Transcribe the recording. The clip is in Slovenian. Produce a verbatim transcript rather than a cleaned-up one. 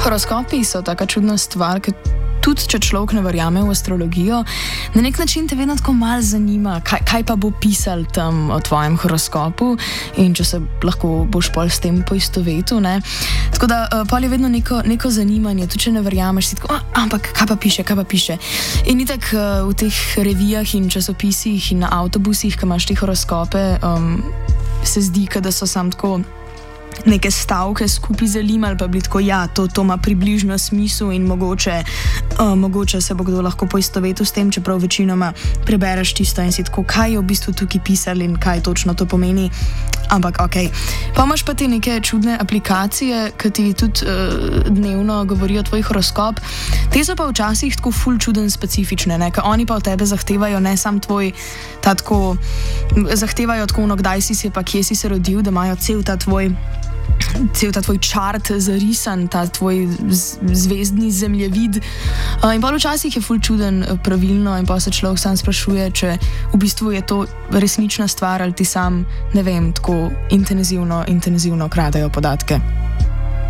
Horoskopi so taka čudna stvar, ker tudi če človek ne verjame v astrologijo, na nek način te vedno tako malo zanima, kaj, kaj pa bo pisal tam o tvojem horoskopu in če se lahko boš pol s tem poistovetil, ne. Tako da uh, pol je vedno neko, neko zanimanje, tudi če ne verjameš, si tako, ampak kaj pa piše, kaj pa piše. In itak uh, v teh revijah in časopisih in na avtobusih, ki imaš te horoskope, um, se zdi, da so sam tako neke stavke skupaj zalimali, pa bi tako, ja, to, to ima približno smisel in mogoče, uh, mogoče se bo kdo lahko poistovetil s tem, čeprav večinoma prebereš tisto in si tako, kaj je v bistvu tukaj pisali in kaj točno to pomeni. Ampak ok. Pa imaš pa te neke čudne aplikacije, ki ti tudi uh, dnevno govorijo tvoj horoskop. Te so pa včasih tako ful čuden specifične, ne? Ker oni pa od tebe zahtevajo ne sam tvoj, ta tako, zahtevajo tako ono, kdaj si se pa kje si se rodil, da imajo cel ta tvoj cel ta tvoj čart zarisan, ta tvoj zvezdni zemljevid. In pa včasih je ful čuden pravilno in pa se človek sam sprašuje, če v bistvu je to resnična stvar ali ti sam, ne vem, tako intenzivno, intenzivno kradejo podatke.